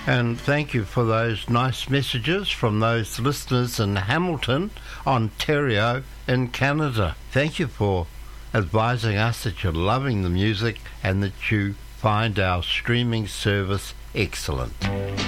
And thank you for those nice messages from those listeners in Hamilton, Ontario, in Canada. Thank you for advising us that you're loving the music and that you find our streaming service excellent.